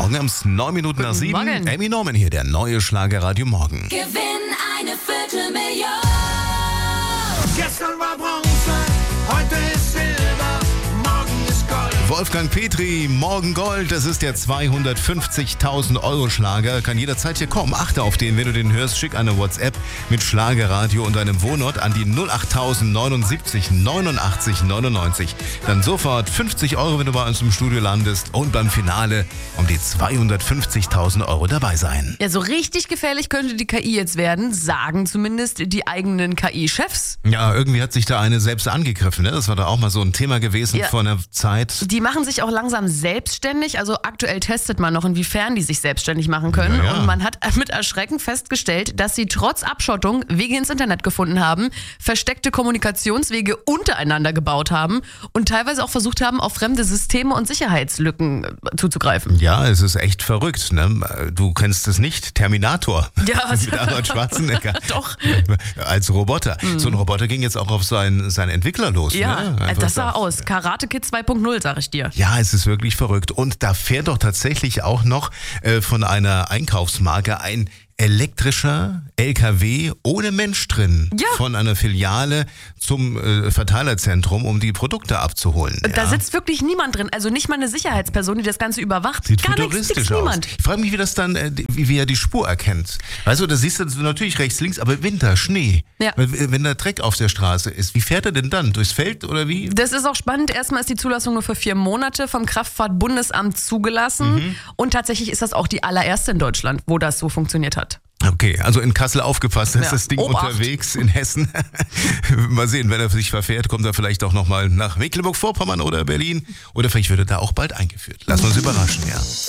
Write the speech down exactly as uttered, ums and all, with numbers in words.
Morgen. Haben es neun Minuten nach sieben. Morgen. Amy Norman hier, der neue Schlagerradio Morgen. Gewinn eine Viertelmillion. Gestern war Bronze, heute ist Silber, morgen ist Gold. Wolfgang Petri, morgen Gold. Das ist der zweihundertfünfzigtausend Euro Schlager. Kann jederzeit hier kommen. Achte auf den, wenn du den hörst. Schick eine WhatsApp mit Schlagerradio und deinem Wohnort an die null acht neunundsiebzig neunundachtzig neunundneunzig. Dann sofort fünfzig Euro, wenn du bei uns im Studio landest. Und beim Finale um die zweihundertfünfzigtausend Euro dabei sein. Ja, so richtig gefährlich könnte die K I jetzt werden, sagen zumindest die eigenen K I-Chefs. Ja, irgendwie hat sich da eine selbst angegriffen. Ne? Das war da auch mal so ein Thema gewesen Ja. vor einer Zeit. Die machen sich auch langsam selbstständig. Also aktuell testet man noch, inwiefern die sich selbstständig machen können. Ja, ja. Und man hat mit Erschrecken festgestellt, dass sie trotz Abschottung Wege ins Internet gefunden haben, versteckte Kommunikationswege untereinander gebaut haben und teilweise auch versucht haben, auf fremde Systeme und Sicherheitslücken äh, zuzugreifen. Ja, es ist echt verrückt. Ne? Du kennst es nicht. Terminator. Ja, Mit Arnold Schwarzenegger. Doch. Als Roboter. Mhm. So ein Roboter ging jetzt auch auf seinen, seinen Entwickler los. Ja, ne? Einfach das sah so. aus. Karate Kid zwei Punkt null, sag ich dir. Ja, es ist wirklich verrückt. Und da fährt doch tatsächlich auch noch äh, von einer Einkaufsmarke ein elektrischer L K W ohne Mensch drin. Ja. Von einer Filiale zum äh, Verteilerzentrum, um die Produkte abzuholen. Da ja. sitzt wirklich niemand drin. Also nicht mal eine Sicherheitsperson, die das Ganze überwacht. Sieht Gar nichts, futuristisch nix, aus. niemand. Ich frage mich, wie das dann, äh, wie, wie er die Spur erkennt. Weißt du, da siehst du natürlich rechts, links, aber Winter, Schnee. Ja. Weil, wenn da Dreck auf der Straße ist, wie fährt er denn dann? Durchs Feld oder wie? Das ist auch spannend. Erstmal ist die Zulassung nur für vier Monate vom Kraftfahrtbundesamt zugelassen. Mhm. Und tatsächlich ist das auch die allererste in Deutschland, wo das so funktioniert hat. Okay, also in Kassel aufgepasst, da ist Ja. das Ding Obacht. unterwegs in Hessen. Mal sehen, wenn er sich verfährt, kommt er vielleicht auch nochmal nach Mecklenburg-Vorpommern oder Berlin. Oder vielleicht wird er da auch bald eingeführt. Lassen wir uns überraschen, ja.